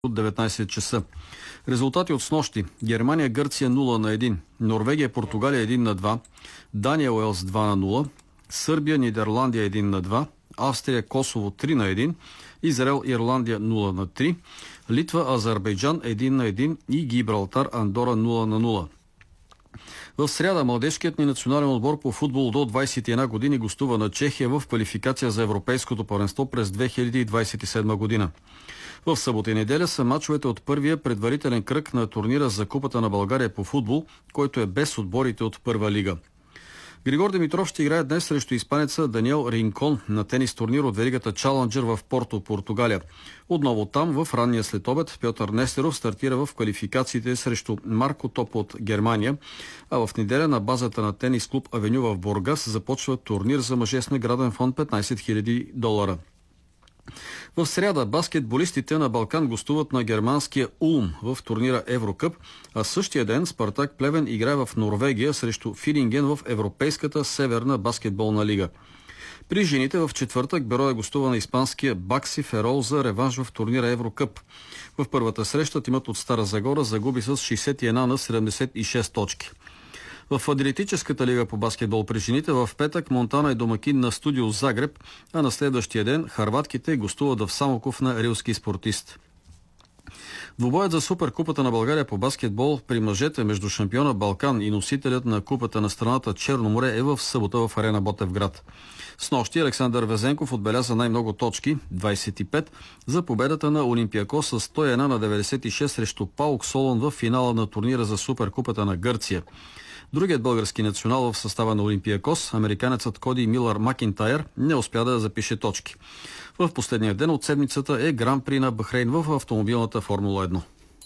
от 19 часа. Резултати от снощи: Германия, Гърция 0-1, Норвегия, Португалия 1-2, Дания, Уелс 2-0, Сърбия, Нидерландия 1-2, Австрия, Косово 3-1, Израел, Ирландия 0-3, Литва, Азербайджан 1-1 и Гибралтар, Андора 0-0. В сряда младежкият ни национален отбор по футбол до 21 години гостува на Чехия в квалификация за Европейското първенство през 2027 година. В събота и неделя са мачовете от първия предварителен кръг на турнира за Купата на България по футбол, който е без отборите от първа лига. Григор Димитров ще играе днес срещу испанеца Даниел Ринкон на тенис турнир от веригата Чаленджър в Порто, Португалия. Отново там, в ранния следобед, Пьотър Нестеров стартира в квалификациите срещу Марко Топ от Германия, а в неделя на базата на тенис клуб Авеню в Бургас започва турнир за мъже с награден фонд $15 000. В сряда баскетболистите на Балкан гостуват на германския Улм в турнира Еврокъп, а същия ден Спартак Плевен играе в Норвегия срещу Филинген в Европейската северна баскетболна лига. При жените в четвъртък Берое гостува на испанския Бакси Ферол за реванш в турнира Еврокъп. В първата среща тимът от Стара Загора загуби с 61-76 точки. В Адриатическата лига по баскетбол при жените в петък Монтана е домакин на Студио Загреб, а на следващия ден хърватките гостуват в Самоков на Рилски Спортист. Двубоят за Суперкупата на България по баскетбол при мъжете между шампиона Балкан и носителят на купата на страната Черно море е в събота в Арена Ботевград. Снощи Александър Везенков отбеляза най-много точки, 25, за победата на Олимпиакос с 101-96 срещу ПАОК Солон в финала на турнира за Суперкупата на Гърция. Другият български национал в състава на Олимпиакос, американецът Коди Милър Макинтайр, не успя да запише точки. В последния ден от седмицата е Гран-при на Бахрейн в автомобилната Формула 1.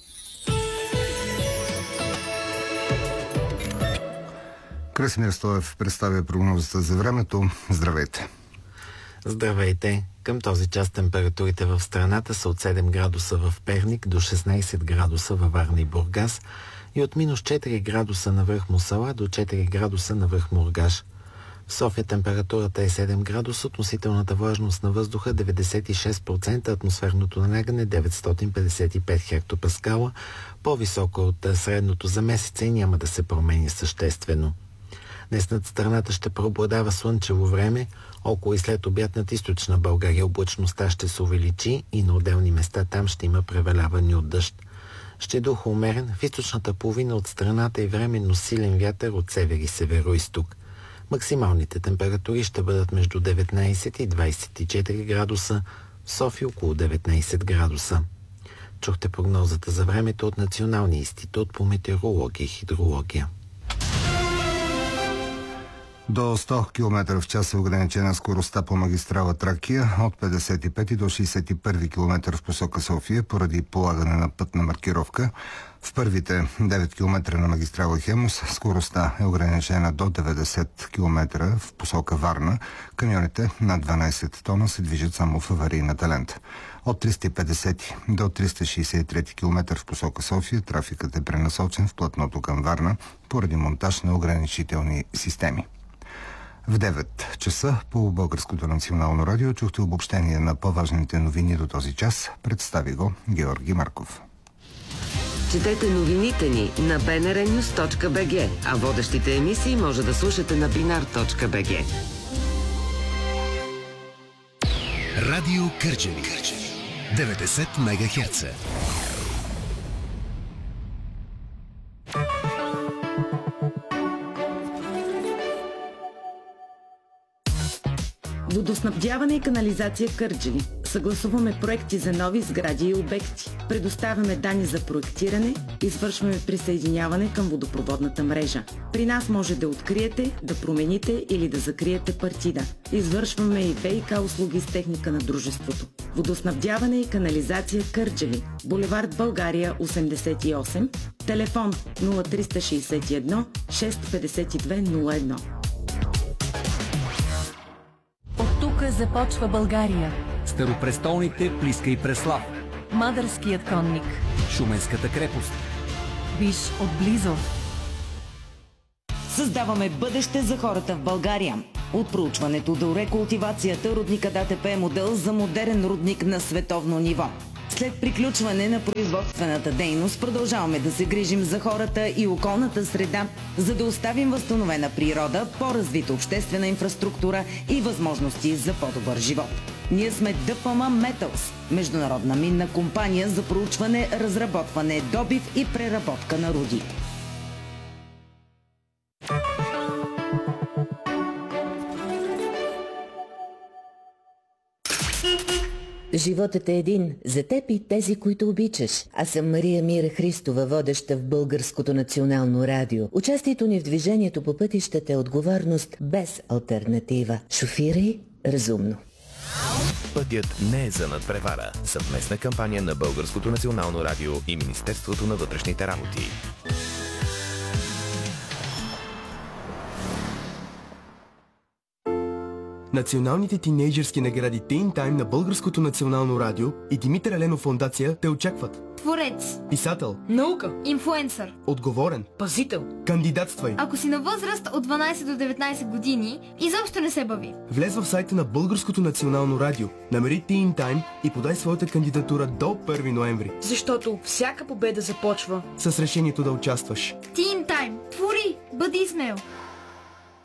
Красимир Стоев представя прогнозата за времето. Здравейте! Здравейте! Към този час температурите в страната са от 7 градуса в Перник до 16 градуса във Варна и Бургас и от минус 4 градуса на връх Мусала до 4 градуса на връх Мургаш. В София температурата е 7 градуса, относителната влажност на въздуха 96%, атмосферното налягане 955 хектопаскала, по-високо от средното за месеца и няма да се промени съществено. Днес над страната ще преобладава слънчево време, около и след обяд над източна България облачността ще се увеличи и на отделни места там ще има преваляване от дъжд. Ще духа умерен, в източната половина от страната и временно силен вятър от север и северо-исток. Максималните температури ще бъдат между 19 и 24 градуса, в София около 19 градуса. Чухте прогнозата за времето от Националния институт по метеорология и хидрология. До 100 км в час е ограничена скоростта по магистрала Тракия от 55 до 61 км в посока София поради полагане на пътна маркировка. В първите 9 км на магистрала Хемус скоростта е ограничена до 90 км в посока Варна. Камионите над 12 тона се движат само в аварийната лента. От 350 до 363 км в посока София трафикът е пренасочен в платното към Варна поради монтаж на ограничителни системи. В 9 часа по Българското национално радио чухте обобщение на по-важните новини до този час. Представи го Георги Марков. Четете новините ни на bnrnews.bg, а водещите емисии може да слушате на binar.bg. Радио Кърджали 90 МГц. Водоснабдяване и канализация Кърджали. Съгласуваме проекти за нови сгради и обекти. Предоставяме данни за проектиране, извършваме присъединяване към водопроводната мрежа. При нас може да откриете, да промените или да закриете партида. Извършваме и ВиК услуги с техника на дружеството. Водоснабдяване и канализация Кърджали. Булевард България 88. Телефон 0361 652 01. Тук започва България. Старопрестолните Плиска и Преслав. Мадърският конник. Шуменската крепост. Виж отблизо. Създаваме бъдеще за хората в България. От проучването до рекултивацията рудника ДАТП е модел за модерен рудник на световно ниво. След приключване на производствената дейност продължаваме да се грижим за хората и околната среда, за да оставим възстановена природа, по-развита обществена инфраструктура и възможности за по-добър живот. Ние сме ДПМ Металс, международна минна компания за проучване, разработване, добив и преработка на руди. Животът е един, за теб и тези, които обичаш. Аз съм Мария Мира Христова, водеща в Българското национално радио. Участието ни в движението по пътищата е отговорност без алтернатива. Шофирай разумно. Пътят не е за надпревара. Съвместна кампания на Българското национално радио и Министерството на вътрешните работи. Националните тинейджърски награди Teen Time на Българското национално радио и Димитър Еленов фондация те очакват. Творец, писател, наука, инфлуенсър, отговорен, пазител. Кандидатствай. Ако си на възраст от 12 до 19 години, изобщо не се бави. Влез в сайта на Българското национално радио, намери Teen Time и подай своята кандидатура до 1 ноември. Защото всяка победа започва с решението да участваш. Teen Time. Твори, бъди смел.